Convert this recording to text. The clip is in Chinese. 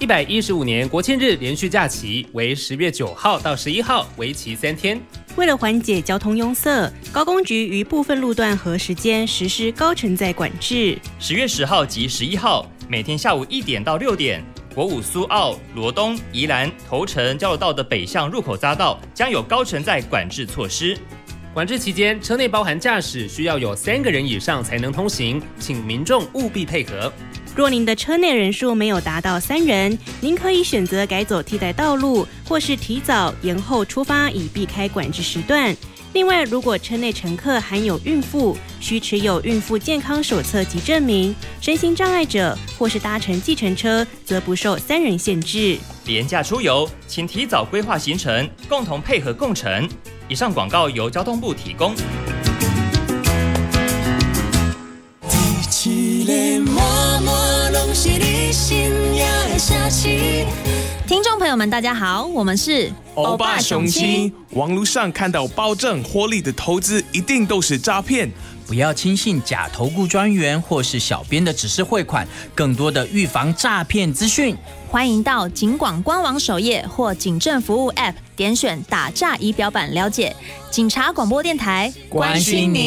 115年国庆日连续假期为10月9号到11号，为期3天。 为了缓解交通拥塞，高公局于部分路段和时间实施高承载管制。 10月10号及11号，每天下午1点到6点，国五苏澳、罗东、宜兰、头城交流道的北向入口匝道将有高承载管制措施。 管制期间，车内包含驾驶需要有3个人以上才能通行，请民众务必配合。 若您的车内人数没有达到3人，您可以选择改走替代道路，或是提早延后出发，以避开管制时段。另外，如果车内乘客含有孕妇，需持有孕妇健康手册及证明；身心障碍者或是搭乘计程车，则不受3人限制。 廉价出游，请提早规划行程，共同配合共乘。以上广告由交通部提供。 听众朋友们，大家好，我们是欧巴雄亲。网络上看到保证获利的投资，一定都是诈骗。 不要轻信假投顾专员或是小编的指示汇款，更多的预防诈骗资讯。 欢迎到警广官网首页或警政服务 App 点选打诈仪表板了解。警察广播电台， 关心你。